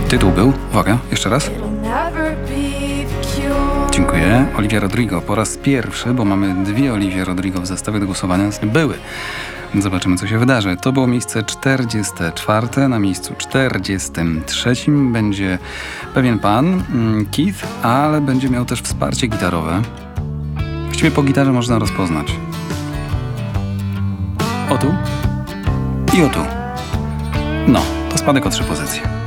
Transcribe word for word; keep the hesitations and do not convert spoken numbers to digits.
Tytuł był, uwaga, jeszcze raz. Dziękuję. Olivia Rodrigo po raz pierwszy, bo mamy dwie Olivia Rodrigo w zestawie do głosowania, były. Zobaczymy, co się wydarzy. To było miejsce czterdzieste czwarte. Na miejscu czterdziestym trzecim będzie pewien pan, Keith, ale będzie miał też wsparcie gitarowe. Właściwie po gitarze można rozpoznać. O tu i o tu. No, to spadek o trzy pozycje.